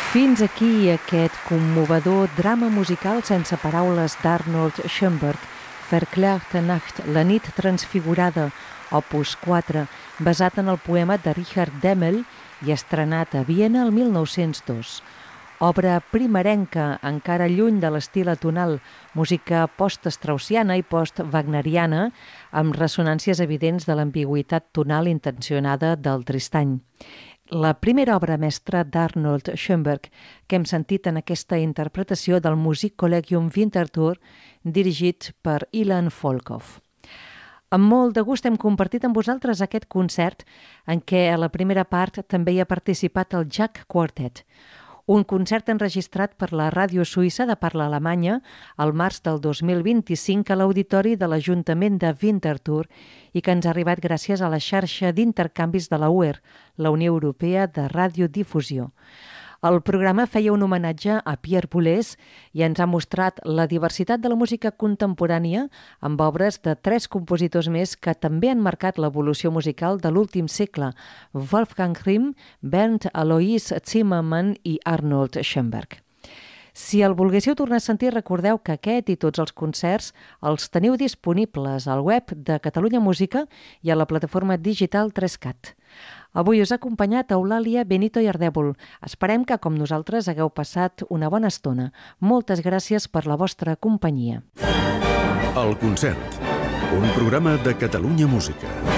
Fins aquí aquest commovedor drama musical sense paraules d'Arnold Schoenberg, Verklärte Nacht, la nit transfigurada, opus 4, basat en el poema de Richard Demmel i estrenat a Viena el 1902. Obra primerenca, encara lluny de l'estil atonal, música post-straussiana i post-wagneriana, amb ressonàncies evidents de l'ambigüitat tonal intencionada del Tristany. La primera obra mestra d'Arnold Schoenberg que hem sentit en aquesta interpretació del Musikkollegium Winterthur dirigit per Ilan Volkov. Amb molt de gust hem compartit amb vosaltres aquest concert en què a la primera part també hi ha participat el Jack Quartet, un concert enregistrat per la ràdio suïssa de parla alemanya al març del 2025 a l'auditori de l'Ajuntament de Winterthur i que ens ha arribat gràcies a la xarxa d'intercanvis de la UER, la Unió Europea de Radiodifusió. El programa feia un homenatge a Pierre Boulez i ens ha mostrat la diversitat de la música contemporània amb obres de 3 compositors més que també han marcat l'evolució musical de l'últim segle, Wolfgang Rihm, Bernd Alois Zimmermann i Arnold Schoenberg. Si el volguéssiu tornar a sentir, recordeu que aquest i tots els concerts els teniu disponibles al web de Catalunya Música i a la plataforma digital 3CAT. Avui us ha acompanyat Eulàlia Benito i Ardèvol. Esperem que, com nosaltres, hagueu passat una bona estona. Moltes gràcies per la vostra companyia. El concert, un programa de Catalunya Música.